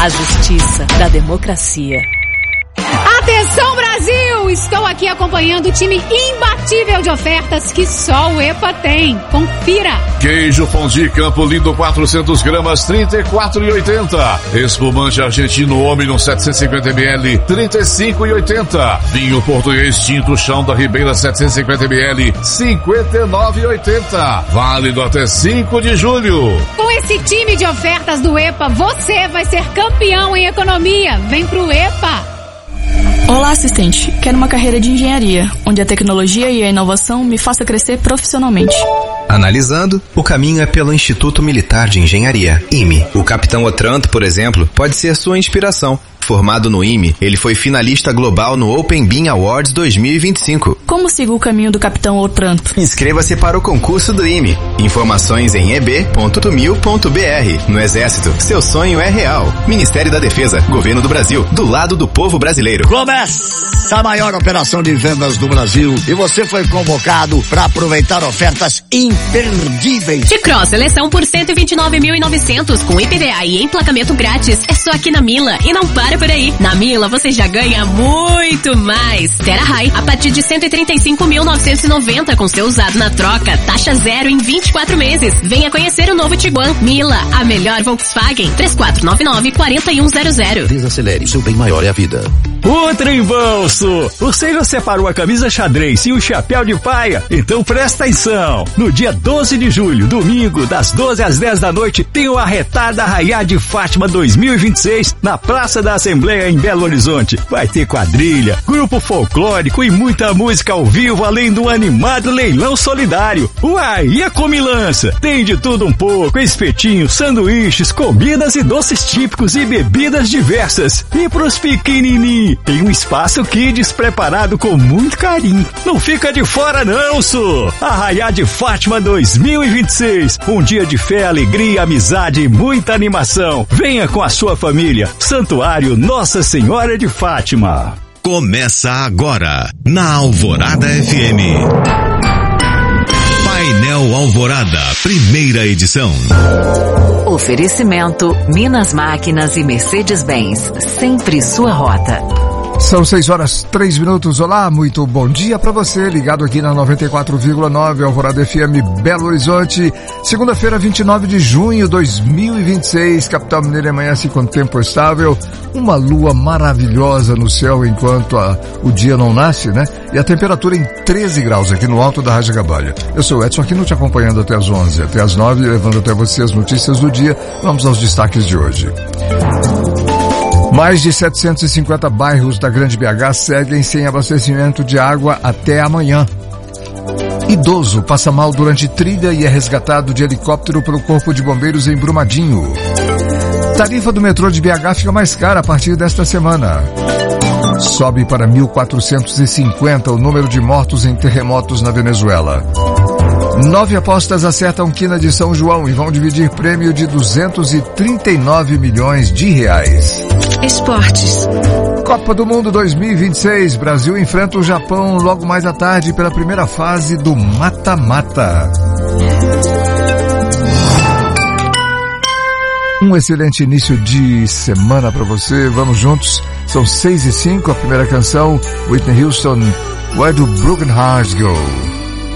a justiça da democracia. Atenção, Brasil! Estou aqui acompanhando o time imbatível de ofertas que só o EPA tem. Confira! Queijo Fondue Campo Lindo 400 gramas, R$ 34,80. Espumante argentino Omnium 750 ml, R$ 35,80. Vinho português tinto Chão da Ribeira 750 ml, R$ 59,80. Válido até 5 de julho. Com esse time de ofertas do EPA, você vai ser campeão em economia. Vem pro EPA! Olá, assistente. Quero uma carreira de engenharia, onde a tecnologia e a inovação me façam crescer profissionalmente. Analisando, o caminho é pelo Instituto Militar de Engenharia, IME. O Capitão Otranto, por exemplo, pode ser sua inspiração. Formado no IME, ele foi finalista global no Open Bean Awards 2025. Como sigo o caminho do Capitão Otranto? Inscreva-se para o concurso do IME. Informações em eb.mil.br. No Exército, seu sonho é real. Ministério da Defesa, Governo do Brasil, do lado do povo brasileiro. Começa a maior operação de vendas do Brasil e você foi convocado para aproveitar ofertas imperdíveis. T-Cross seleção por 129.900 com IPVA e emplacamento grátis. É só aqui na Mila e não para por aí. Na Mila você já ganha muito mais. Terra High a partir de 135.990 com seu usado na troca. Taxa zero em 24 meses. Venha conhecer o novo Tiguan. Mila, a melhor Volkswagen. 3499-4100. Desacelere, seu bem maior é a vida. O Trem Bolso! Você já separou a camisa xadrez e o chapéu de paia? Então presta atenção! No dia 12 de julho, domingo, das 12 às 10 da noite, tem o Arretada Arraiá de Fátima 2026 na Praça da Assembleia em Belo Horizonte. Vai ter quadrilha, grupo folclórico e muita música ao vivo, além do animado leilão solidário. Uai, e a comilança? Tem de tudo um pouco, espetinhos, sanduíches, comidas e doces típicos e bebidas diversas. E pros pequenininhos, tem um espaço Kids preparado com muito carinho. Não fica de fora não, Su! Arraiá de Fátima 2026. Um dia de fé, alegria, amizade e muita animação. Venha com a sua família. Santuário Nossa Senhora de Fátima. Começa agora, na Alvorada FM. Painel Alvorada, primeira edição. Oferecimento Minas Máquinas e Mercedes-Benz, sempre sua rota. São 6:03. Olá, muito bom dia para você, ligado aqui na 94,9 Alvorada FM Belo Horizonte. Segunda-feira, 29 de junho de 2026, capital mineira amanhece com tempo estável, uma lua maravilhosa no céu enquanto o dia não nasce, né? E a temperatura em 13 graus aqui no alto da Raja Gabalha. Eu sou o Edson Aquino, te acompanhando até as 11, até as 9, levando até você as notícias do dia. Vamos aos destaques de hoje. Mais de 750 bairros da Grande BH seguem sem abastecimento de água até amanhã. Idoso passa mal durante trilha e é resgatado de helicóptero pelo Corpo de Bombeiros em Brumadinho. Tarifa do metrô de BH fica mais cara a partir desta semana. Sobe para 1.450 o número de mortos em terremotos na Venezuela. 9 apostas acertam quina de São João e vão dividir prêmio de 239 milhões de reais. Esportes. Copa do Mundo 2026. Brasil enfrenta o Japão logo mais à tarde pela primeira fase do mata-mata. Um excelente início de semana para você. Vamos juntos. São 6:05. A primeira canção, Whitney Houston, Where Do Broken Hearts Go?